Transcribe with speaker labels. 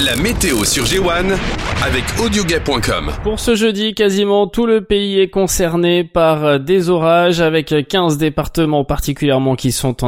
Speaker 1: La météo sur G1 avec audioguet.com.
Speaker 2: Pour ce jeudi, quasiment tout le pays est concerné par des orages avec 15 départements particulièrement qui sont en